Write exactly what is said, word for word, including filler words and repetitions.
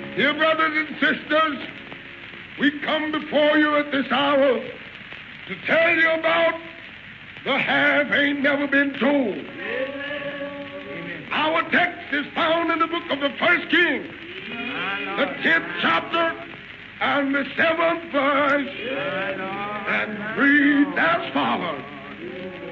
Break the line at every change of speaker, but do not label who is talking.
Dear brothers and sisters, we come before you at this hour to tell you about the half ain't never been told. Amen. Our text is found in the book of the First King, the tenth chapter and the seventh verse, and reads as follows.